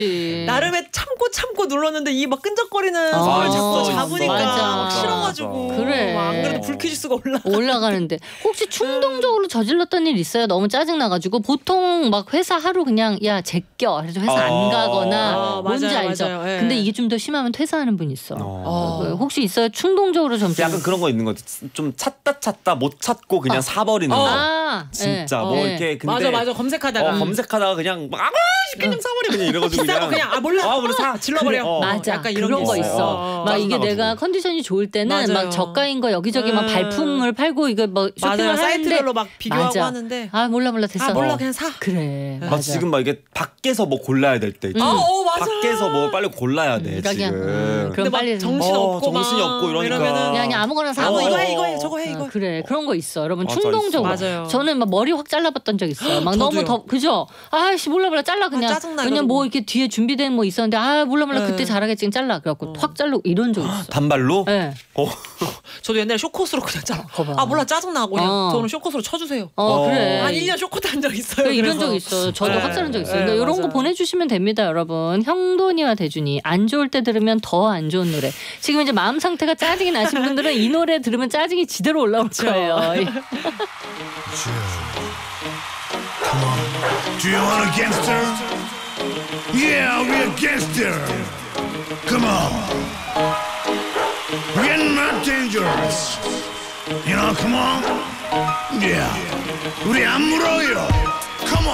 나름의 참고 눌렀는데 이 막 끈적거리는 손을 자꾸 잡으니까 막 싫어가지고 그래. 안 그래도 불쾌지수가 올라가는데 혹시 충동적으로 저질렀던 일 있어요? 너무 짜증나가지고 보통 막 회사 하루 그냥 야 제껴 그래서 회사 안 가거나 뭔지 맞아요, 알죠? 맞아요. 예. 근데 이게 좀 더 심하면 퇴사하는 분 있어. 혹시 있어요? 충동적으로 좀 약간 그런 거 있는 거 좀 찾다 못 찾고 그냥 사버리는 거. 진짜 뭐 이렇게 근데 맞아 검색하다가 그냥 막 그냥 사버리고 그냥 이래가지고 비싸고 그냥 몰라 사 질러버려. 맞아 약간 그런 거 있어. 막 이게 내가 컨디션이 좋을 때는 막 저가인 거 여기저기 막 발품을 팔고 이거 뭐 쇼핑을 하는데 사이트별로 막 비교하고 하는데 몰라 됐어. 몰라 그냥 사. 그래. 막 지금 막 이게 밖에서 뭐 골라야 될 때 있지. 맞아. 밖에서 뭐 빨리 골라야 돼 지금. 그럼 빨리 정신이 없고 이러니까 그냥 아무거나 사. 이거 해 저거 해 이거. 그래 그런 거 있어. 여러분 충동적으로. 맞아요. 저는 막 머리 확 잘라봤던 적 있어요. 막 너무 그죠? 아씨 몰라 잘라 그냥. 그냥 뭐 이렇게 뒤에 준비된 뭐 있었는데 몰라 그때 잘하겠지 잘라. 그래갖고 확 자르고 이런 적 있어. 단발로? 네. 저도 옛날에 쇼컷으로 그냥 잘라. 몰라 짜증나고 그냥 저는 쇼컷으로 쳐주세요. 그래. 한 1년 쇼컷 한 적 있어요. 그래, 이런 적 있어요. 저도 확 자른 적 있어요. 그러니까 이런 거 보내주시면 됩니다, 여러분. 형돈이와 대준이 안 좋을 때 들으면 더 안 좋은 노래. 지금 이제 마음 상태가 짜증이 나신 분들은 이 노래 들으면 짜증이 지대로 올라올 거예요. Come on. Do you want a gangster? Yeah, we're a gangster. Come on. We're not dangerous. You know, come on. Yeah. 우리 안 물어요.